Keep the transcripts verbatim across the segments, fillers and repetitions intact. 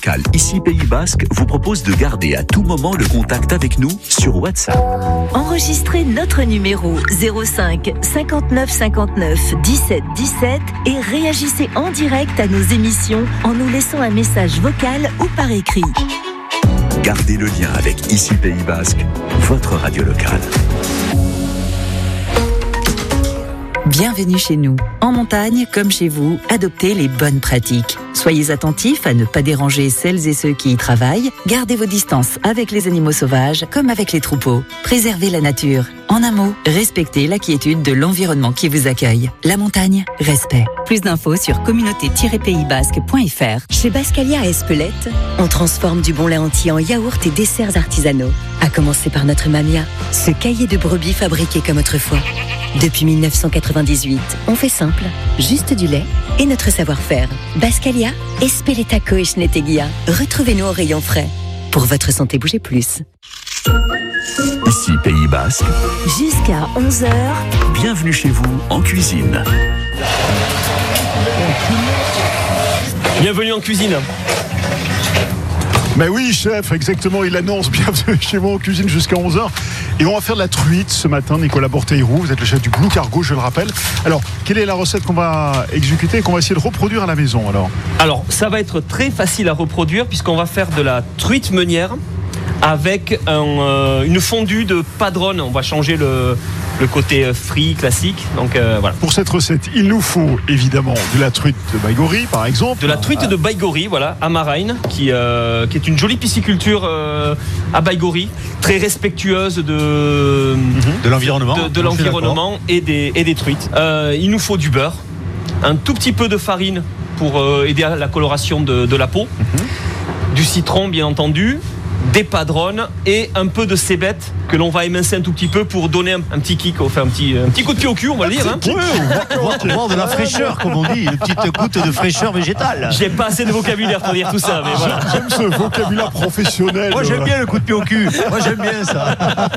Cal, ici Pays Basque, vous propose de garder à tout moment le contact avec nous sur WhatsApp. Enregistrez notre numéro zéro cinq cinquante-neuf cinquante-neuf dix-sept dix-sept et réagissez en direct à nos émissions en nous laissant un message vocal ou par écrit. Gardez le lien avec Ici Pays Basque, votre radio locale. Bienvenue chez nous. En montagne, comme chez vous, adoptez les bonnes pratiques. Soyez attentifs à ne pas déranger celles et ceux qui y travaillent. Gardez vos distances avec les animaux sauvages comme avec les troupeaux. Préservez la nature. En un mot, respectez la quiétude de l'environnement qui vous accueille. La montagne, respect. Plus d'infos sur communauté tiret pays basque point f r. Chez Bascalia à Espelette, on transforme du bon lait entier en yaourts et desserts artisanaux. À commencer par notre Mamia, ce cahier de brebis fabriqué comme autrefois. Depuis dix-neuf cent quatre-vingt-dix-huit, on fait simple, juste du lait et notre savoir-faire. Bascalia, Espeletaco et Schnetegia. Retrouvez-nous au rayon frais. Pour votre santé, bougez plus. Ici Pays Basque. Jusqu'à onze heures. Bienvenue chez vous en cuisine. Bienvenue en cuisine. Ben oui, chef, exactement, il annonce bienvenue chez moi en cuisine jusqu'à onze heures. Et on va faire de la truite ce matin, Nicolas Borteiro, vous êtes le chef du Blue Cargo, je le rappelle. Alors, quelle est la recette qu'on va exécuter et qu'on va essayer de reproduire à la maison alors ? Alors, ça va être très facile à reproduire puisqu'on va faire de la truite meunière avec un, euh, une fondue de padrone. On va changer le, le côté frit classique. Donc euh, voilà. Pour cette recette, il nous faut évidemment de la truite de Baïgori, par exemple. De la truite de Baïgori, voilà, à Maraine, qui, euh, qui est une jolie pisciculture euh, à Baïgori, très respectueuse de, de l'environnement, de, de l'environnement et des, et des truites. Euh, il nous faut du beurre, un tout petit peu de farine pour euh, aider à la coloration de, de la peau, mm-hmm. du citron bien entendu, des padrones et un peu de cébette que l'on va émincer un tout petit peu pour donner un, un petit kick, enfin un petit, un petit coup de pied au cul, on va le dire. Hein. Oui, on va voir de la fraîcheur, comme on dit, une petite goutte de fraîcheur végétale. J'ai pas assez de vocabulaire pour dire tout ça, mais voilà. J'aime ce vocabulaire professionnel. Moi j'aime bien le coup de pied au cul. Moi j'aime bien ça.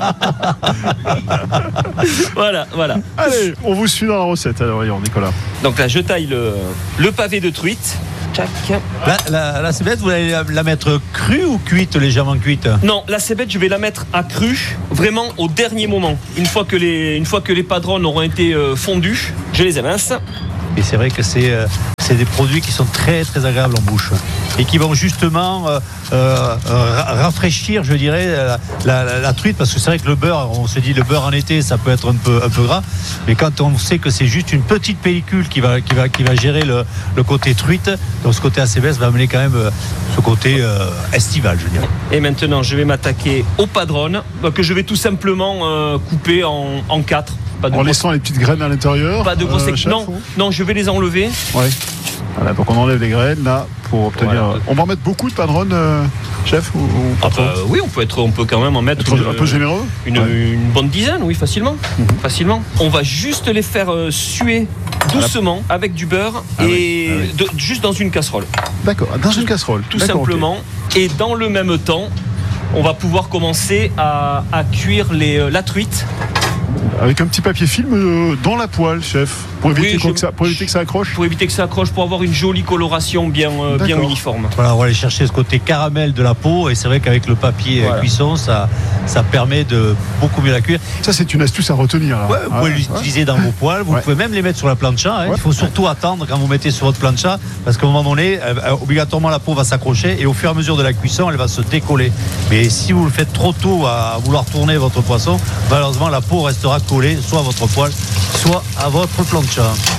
Voilà, voilà. Allez, on vous suit dans la recette, alors voyons, Nicolas. Donc là, je taille le, le pavé de truite. La, la, la cébette, vous allez la, la mettre crue ou cuite, légèrement cuite ? Non, la cébette, je vais la mettre à cru, vraiment au dernier moment. Une fois que les, une fois que les padrones auront été euh, fondus, je les émince. Et c'est vrai que c'est, euh, c'est des produits qui sont très très agréables en bouche et qui vont justement euh, euh, rafraîchir, je dirais, la, la, la truite, parce que c'est vrai que le beurre, on se dit le beurre en été, ça peut être un peu, un peu gras, mais quand on sait que c'est juste une petite pellicule qui va, qui va, qui va gérer le, le côté truite, donc ce côté assez baisse va amener quand même ce côté euh, estival, je dirais. Et maintenant, je vais m'attaquer aux padrones, que je vais tout simplement euh, couper en, en quatre. En grosse... laissant les petites graines à l'intérieur. Pas de grosses euh, chef, non, ou... non, je vais les enlever. Ouais. Voilà, donc on enlève les graines là pour obtenir. Voilà. On va en mettre beaucoup de padrones, euh, chef ou, ou ah bah, oui, on peut être, on peut quand même en mettre une, une, un peu généreux. Une, ouais. une bonne dizaine, oui, facilement, mm-hmm. facilement. On va juste les faire euh, suer doucement avec du beurre ah et oui. Ah oui. De, juste dans une casserole. D'accord, dans une casserole. Tout simplement. Okay. Et dans le même temps, on va pouvoir commencer à, à cuire les, euh, la truite. Avec un petit papier film euh, dans la poêle, chef, pour éviter, oui, je, que ça, pour éviter que ça accroche. Pour éviter que ça accroche, pour avoir une jolie coloration bien, euh, bien uniforme. Voilà, on va aller chercher ce côté caramel de la peau, et c'est vrai qu'avec le papier voilà. cuisson, ça, ça permet de beaucoup mieux la cuire. Ça, c'est une astuce à retenir. Là. Ouais, vous pouvez ouais, l'utiliser ouais. dans vos poêles, vous ouais. pouvez même les mettre sur la plancha. Hein. Ouais. Il faut surtout attendre quand vous mettez sur votre plancha, parce qu'à un moment donné, euh, obligatoirement la peau va s'accrocher, et au fur et à mesure de la cuisson, elle va se décoller. Mais si vous le faites trop tôt à vouloir tourner votre poisson, malheureusement, la peau restera collée, soit à votre poêle, soit à votre plancha.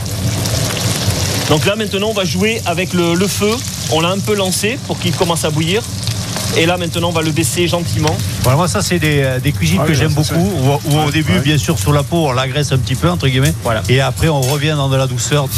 Donc là maintenant on va jouer avec le, le feu. On l'a un peu lancé pour qu'il commence à bouillir. Et là maintenant on va le baisser gentiment. Voilà, moi ça c'est des, des cuisines ah, que oui, j'aime beaucoup où, où ouais, au début ouais. bien sûr sur la peau on l'agresse un petit peu entre guillemets voilà. Et après on revient dans de la douceur.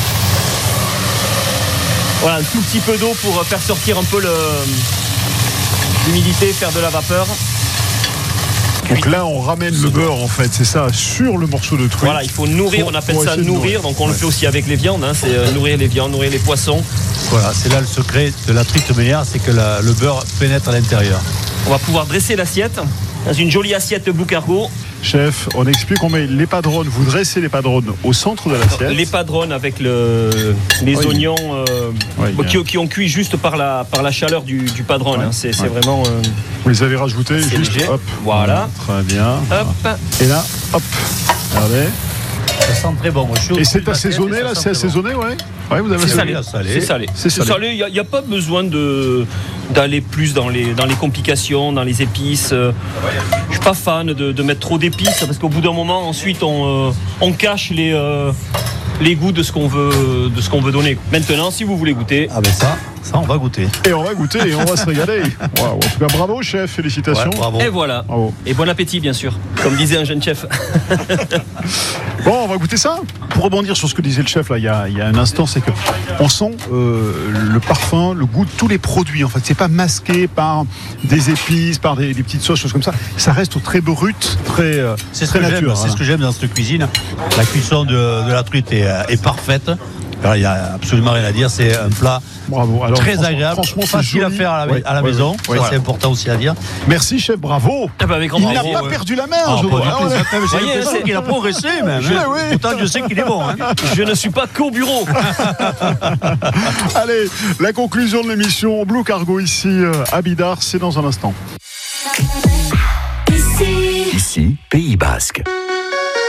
Voilà, un tout petit peu d'eau pour faire sortir un peu le, l'humidité, faire de la vapeur. Donc là, on ramène le beurre, en fait, c'est ça, sur le morceau de truite. Voilà, il faut nourrir, pour, on appelle ça nourrir, nourrir. Donc on ouais. le fait aussi avec les viandes, hein, c'est euh, nourrir les viandes, nourrir les poissons. Voilà, c'est là le secret de la truite meunière, c'est que la, le beurre pénètre à l'intérieur. On va pouvoir dresser l'assiette, dans une jolie assiette Blue Cargo. Chef, on explique, on met les padrones, vous dressez les padrones au centre de l'assiette. Les padrones avec le, les Oui. oignons euh, Oui, bah, qui, bien. qui ont cuit juste par la, par la chaleur du, du padrone. Ouais. Hein. C'est, c'est Ouais. vraiment. euh, Vous les avez rajoutés, C'est juste léger. hop. Voilà. Très bien. hop. Et là, hop. Regardez. Ça sent très bon. Moi, je suis au Et dessus c'est de l'assiette assaisonné et ça là, sent c'est très bon. assaisonné, ouais. Ouais, vous avez C'est assaisonné. salé. salé. C'est salé. C'est C'est salé. salé. Il n'y a, a pas besoin de, d'aller plus dans les, dans les complications, dans les épices. Euh, Je suis pas fan de, de mettre trop d'épices parce qu'au bout d'un moment, ensuite, on, euh, on cache les, euh, les goûts de ce qu'on veut, de ce qu'on veut donner. Maintenant, si vous voulez goûter, Ah ben ça, ça on va goûter. Et on va goûter et on va se régaler. Waouh, en tout cas, bravo chef, félicitations. Ouais, bravo. et voilà. Bravo. Et bon appétit, bien sûr, comme disait un jeune chef. Bon, on va goûter ça. Pour rebondir sur ce que disait le chef là, il y a, il y a un instant, c'est que on sent euh, le parfum, le goût de tous les produits. En fait, c'est pas masqué par des épices, par des, des petites sauces, choses comme ça. Ça reste très brut, très, euh, C'est ce très que j'aime. nature. C'est ce que j'aime dans cette cuisine. La cuisson de, de la truite est, euh, est parfaite. Alors, il n'y a absolument rien à dire. C'est un plat Bravo. Alors, très franchement- agréable, franchement, c'est facile à joli. faire à la, Ouais, à la ouais, maison. ouais, Ça, ouais. c'est important aussi à dire. Merci chef, bravo. Ah bah, avec grand Il n'a bravo. pas ouais. perdu la main. Ah, je pas vois. du Ah, tout. ouais. J'ai Voyez, l'impression c'est- qu'il a progressé même. Je- oui. Pourtant, je sais qu'il est bon. Hein. Je ne suis pas qu'au bureau. Allez, la conclusion de l'émission Blue Cargo ici euh, à Bidart, c'est dans un instant. Ici, Pays Basque.